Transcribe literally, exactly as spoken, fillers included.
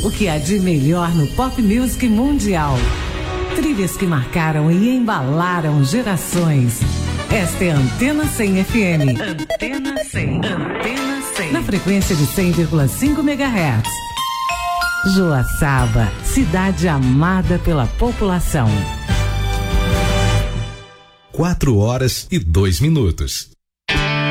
O que há de melhor no pop music mundial. Trilhas que marcaram e embalaram gerações. Esta é a Antena cem F M. Antena cem. Antena cem. Na frequência de cem vírgula cinco megahertz. Joaçaba, cidade amada pela população. Quatro horas e dois minutos.